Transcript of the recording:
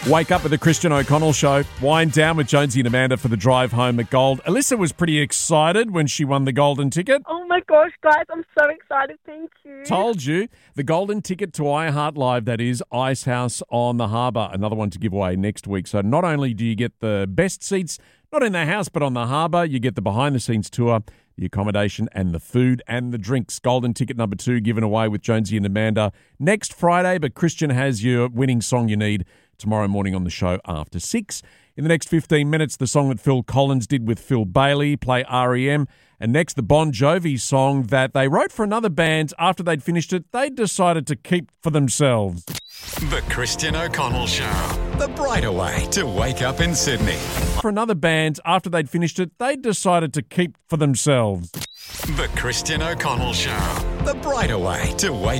Wake up with the Christian O'Connell Show. Wind down with Jonesy and Amanda for the drive home at Gold. Alyssa was pretty excited when she won the golden ticket. Oh my gosh, guys, I'm so excited. Thank you. Told you. The golden ticket to iHeart Live, that is, Ice House on the Harbour. Another one to give away next week. So not only do you get the best seats, not in the house, but on the harbour, you get the behind-the-scenes tour, the accommodation and the food and the drinks. Golden ticket number 2 given away with Jonesy and Amanda next Friday. But Christian has your winning song you need tomorrow morning on the show after 6. In the next 15 minutes, the song that Phil Collins did with Phil Bailey, play REM. And next, the Bon Jovi song that they wrote for another band. After they'd finished it, they decided to keep for themselves. The Christian O'Connell Show. The brighter way to wake up in Sydney. For another band, after they'd finished it, they decided to keep for themselves. The Christian O'Connell Show. The brighter way to wake